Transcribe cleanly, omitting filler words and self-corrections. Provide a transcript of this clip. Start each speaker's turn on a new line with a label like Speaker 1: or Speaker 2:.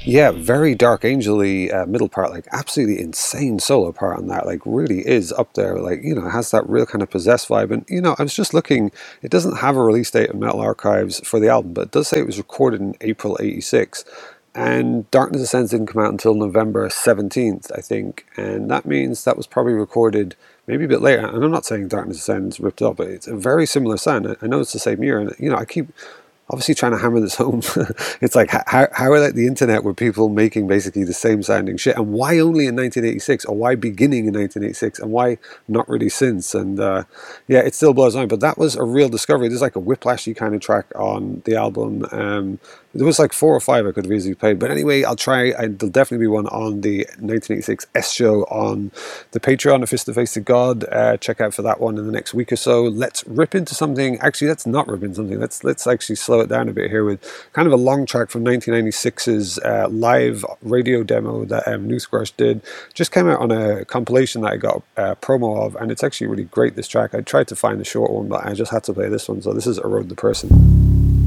Speaker 1: Yeah, very Dark Angel-y middle part, like absolutely insane solo part on that, like really is up there, like, it has that real kind of possessed vibe. And, I was just looking, it doesn't have a release date in Metal Archives for the album, but it does say it was recorded in April 86. And Darkness Ascends didn't come out until November 17th, I think. And that means that was probably recorded maybe a bit later. And I'm not saying Darkness Ascends ripped up, but it's a very similar sound. I know it's the same year. And, I keep obviously trying to hammer this home. It's like, how are like the internet with people making basically the same sounding shit, and why only in 1986, or why beginning in 1986, and why not really since? And yeah, it still blows my mind. But that was a real discovery. There's like a whiplashy kind of track on the album. There was like 4 or 5 I could have easily played, but anyway, I'll try. There'll definitely be one on the 1986 S show on the Patreon, A Fist to Face to God. Check out for that one in the next week or so. Let's rip into something. Actually, let's not rip into something. Let's actually slow it down a bit here with kind of a long track from 1996's live radio demo that Newsquash did. Just came out on a compilation that I got a promo of, and it's actually really great, this track. I tried to find a short one, but I just had to play this one. So this is Erode the Person.